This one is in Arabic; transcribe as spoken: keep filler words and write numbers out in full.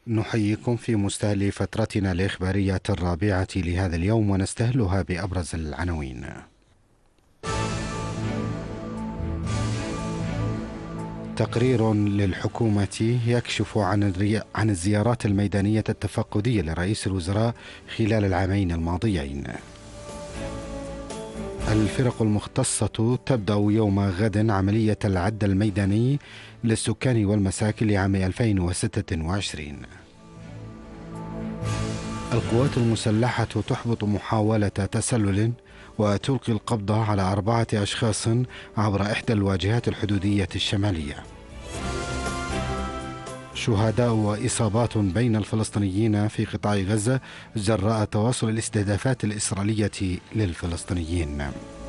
نحييكم في مستهل فترتنا الإخبارية الرابعة لهذا اليوم، ونستهلها بأبرز العناوين. تقرير للحكومة يكشف عن عن الزيارات الميدانية التفقدية لرئيس الوزراء خلال العامين الماضيين. الفرق المختصة تبدأ يوم غد عملية العد الميداني للسكان والمساكن لعام ألفين وستة وعشرين. القوات المسلحة تحبط محاولة تسلل وتلقي القبض على أربعة أشخاص عبر إحدى الواجهات الحدودية الشمالية. شهداء وإصابات بين الفلسطينيين في قطاع غزة جراء تواصل الاستهدافات الإسرائيلية للفلسطينيين.